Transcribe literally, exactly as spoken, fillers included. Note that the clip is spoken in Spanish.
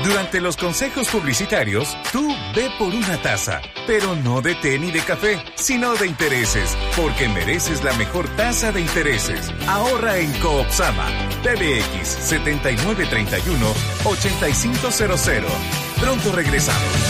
Durante los consejos publicitarios, tú ve por una taza, pero no de té ni de café, sino de intereses, porque mereces la mejor tasa de intereses. Ahorra en Coopsama. P B X setenta y nueve treinta y uno ochenta y cinco cero cero. Pronto regresamos.